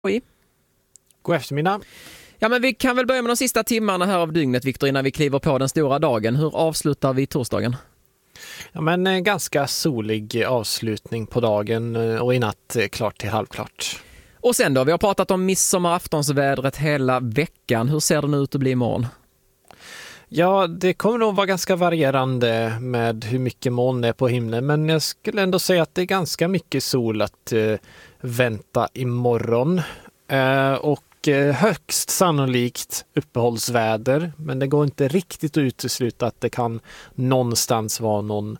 Oj. God eftermiddag. Ja, men vi kan väl börja med de sista timmarna här av dygnet, Viktor, innan vi kliver på den stora dagen. Hur avslutar vi torsdagen? Ja, men en ganska solig avslutning på dagen och i natt klart till halvklart. Och sen då, vi har pratat om midsommaraftonsvädret hela veckan. Hur ser det nu ut att bli imorgon? Ja, det kommer nog vara ganska varierande med hur mycket moln det är på himlen, men jag skulle ändå säga att det är ganska mycket sol att vänta imorgon. Och högst sannolikt uppehållsväder, men det går inte riktigt att utesluta att det kan någonstans vara någon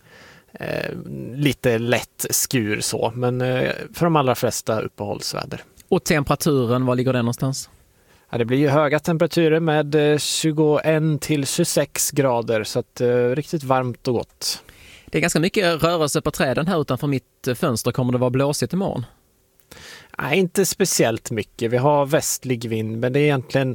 lite lätt skur så, men för de allra flesta uppehållsväder. Och temperaturen, var ligger den någonstans? Ja, det blir ju höga temperaturer med 21 till 26 grader, så att riktigt varmt och gott. Det är ganska mycket rörelse på träden här utanför mitt fönster. Kommer det vara blåsigt imorgon? Nej, inte speciellt mycket. Vi har västlig vind, men det är egentligen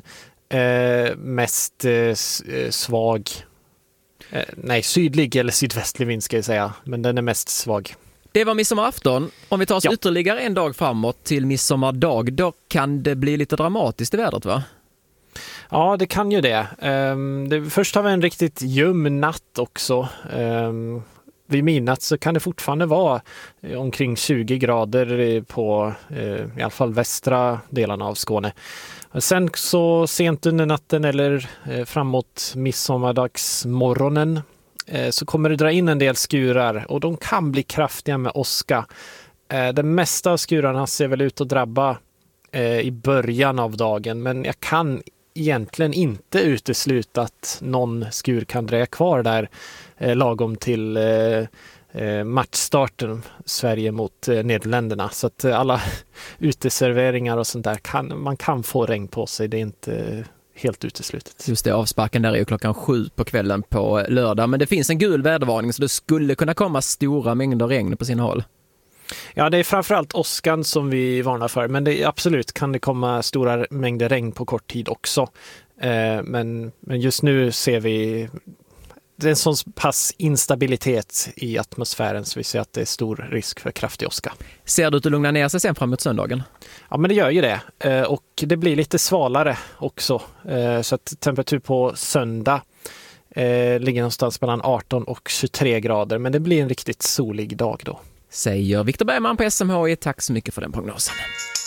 mest svag. Sydlig eller sydvästlig vind ska jag säga, men den är mest svag. Det var midsommarafton. Om vi tar oss ytterligare en dag framåt till midsommardag, då kan det bli lite dramatiskt i vädret, va? Ja, det kan ju det. Först har vi en riktigt ljum natt också. Vid midnatt så kan det fortfarande vara omkring 20 grader på i alla fall västra delarna av Skåne. Sen så sent under natten eller framåt midsommardagsmorgonen så kommer det dra in en del skurar och de kan bli kraftiga med åska. Den mesta av skurarna ser väl ut att drabba i början av dagen, men jag kan egentligen inte utesluta att någon skur kan dröja kvar där lagom till matchstarten Sverige mot Nederländerna. Så att alla uteserveringar och sånt där man kan få regn på sig, det är inte helt uteslutet. Just det, avsparken där är ju 7:00 på kvällen på lördag, men det finns en gul vädervarning så det skulle kunna komma stora mängder regn på sina håll. Ja, det är framförallt åskan som vi varnar för, men absolut kan det komma stora mängder regn på kort tid också. Men just nu ser vi det är en sån pass instabilitet i atmosfären så vi ser att det är stor risk för kraftig åska. Ser du ut att lugna ner sig sen framåt söndagen? Ja, men det gör ju det. Och det blir lite svalare också. Så att temperatur på söndag ligger någonstans mellan 18 och 23 grader. Men det blir en riktigt solig dag då. Säger Viktor Bergman på SMHI. Tack så mycket för den prognosen.